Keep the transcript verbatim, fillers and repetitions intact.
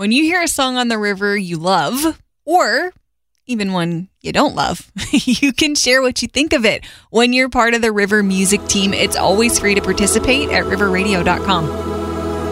When you hear a song on the river you love, or even one you don't love, you can share what you think of it. When you're part of the River Music team, it's always free to participate at river radio dot com.